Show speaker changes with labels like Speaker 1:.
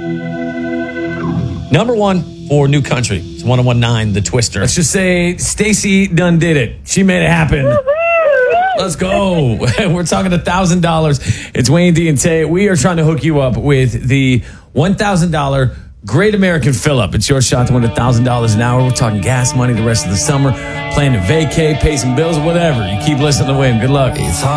Speaker 1: Number one for New Country. It's 101.9 The Twister.
Speaker 2: Let's just say Stacy done did it. She made it happen. Let's go. We're talking $1,000. It's Wayne D and Tay. We are trying to hook you up with the $1,000 Great American Fill-Up. It's your shot to win $1,000 an hour. We're talking gas money the rest of the summer, planning to vacate, pay some bills, whatever. You keep listening to win. Good luck.
Speaker 3: It's hard.